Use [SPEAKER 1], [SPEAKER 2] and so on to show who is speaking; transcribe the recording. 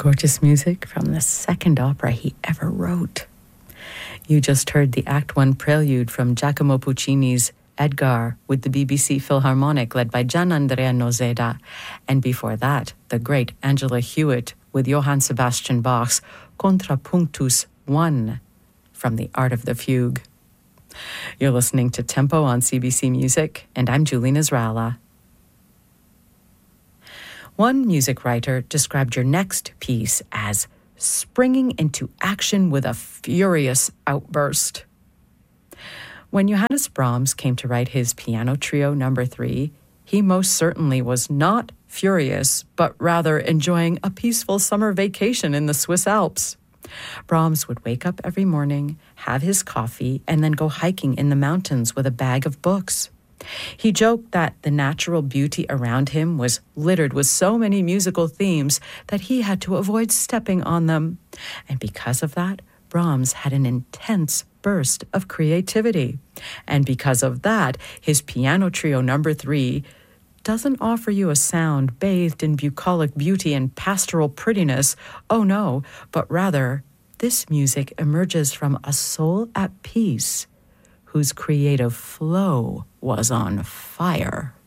[SPEAKER 1] Gorgeous music from the second opera he ever wrote. You just heard the Act One prelude from Giacomo Puccini's Edgar with the BBC Philharmonic led by Gianandrea Noseda, and before that, the great Angela Hewitt with Johann Sebastian Bach's Contrapunctus 1 from The Art of the Fugue. You're listening to Tempo on CBC Music, and I'm Julie Nasrallah. One music writer described your next piece as springing into action with a furious outburst. When Johannes Brahms came to write his Piano Trio No. 3, he most certainly was not furious, but rather enjoying a peaceful summer vacation in the Swiss Alps. Brahms would wake up every morning, have his coffee, and then go hiking in the mountains with a bag of books. He joked that the natural beauty around him was littered with so many musical themes that he had to avoid stepping on them. And because of that, Brahms had an intense burst of creativity. And because of that, his Piano Trio No. 3 doesn't offer you a sound bathed in bucolic beauty and pastoral prettiness. Oh no, but rather, this music emerges from a soul at peace whose creative flow was on fire.